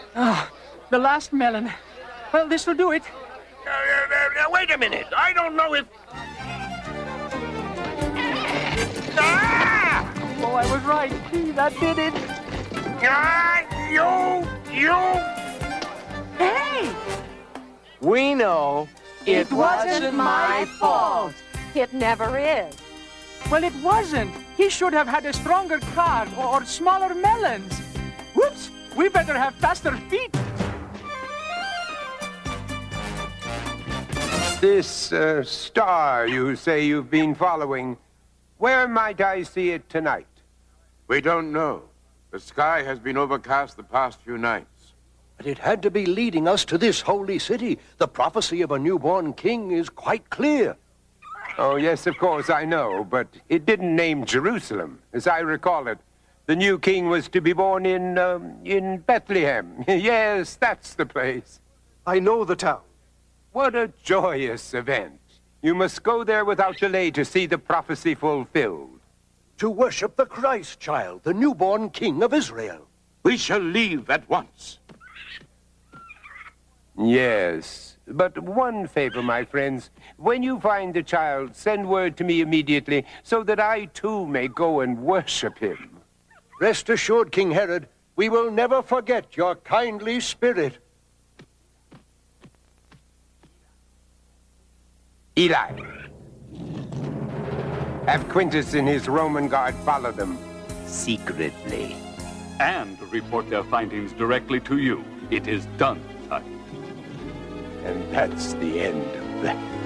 Ah, the last melon. Well, this will do it. Wait a minute. I don't know if... Ah! Oh, I was right. That did it. Ah, you... Hey! We know It wasn't my fault. It never is. Well, it wasn't. He should have had a stronger car or smaller melons. Whoops! We better have faster feet. This star you say you've been following, where might I see it tonight? We don't know. The sky has been overcast the past few nights. But it had to be leading us to this holy city. The prophecy of a newborn king is quite clear. Oh, yes, of course, I know, but it didn't name Jerusalem. As I recall it, the new king was to be born in Bethlehem. Yes, that's the place. I know the town. What a joyous event. You must go there without delay to see the prophecy fulfilled. To worship the Christ child, the newborn king of Israel. We shall leave at once. Yes, but one favor, my friends. When you find the child, send word to me immediately so that I too may go and worship him. Rest assured, King Herod, we will never forget your kindly spirit. Eli, have Quintus and his Roman guard follow them secretly. And report their findings directly to you. It is done, sire. And that's the end of that.